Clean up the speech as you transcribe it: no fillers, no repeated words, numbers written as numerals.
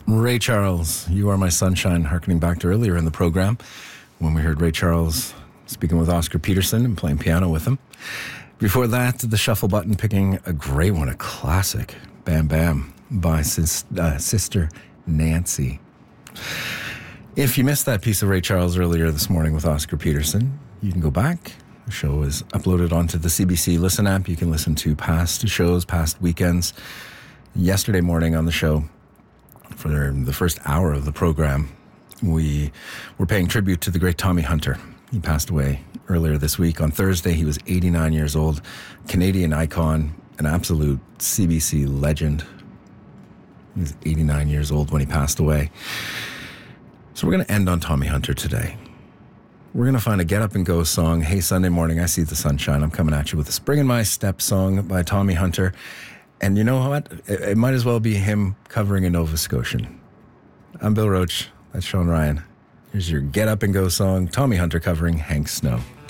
Ray Charles, You Are My Sunshine, harkening back to earlier in the program when we heard Ray Charles speaking with Oscar Peterson and playing piano with him. Before that, the shuffle button picking a great one, a classic, Bam Bam, by Sister Nancy. If you missed that piece of Ray Charles earlier this morning with Oscar Peterson, you can go back. The show is uploaded onto the CBC Listen app. You can listen to past shows, past weekends. Yesterday morning on the show, for the first hour of the program, we were paying tribute to the great Tommy Hunter. He passed away earlier this week. On Thursday, he was 89 years old, Canadian icon, an absolute CBC legend. He was 89 years old when he passed away. So we're going to end on Tommy Hunter today. We're going to find a Get Up and Go song. Hey, Sunday morning, I see the sunshine. I'm coming at you with a Spring in My Step song by Tommy Hunter. And you know what? It might as well be him covering a Nova Scotian. I'm Bill Roach. That's Sean Ryan. Here's your Get Up and Go song. Tommy Hunter covering Hank Snow.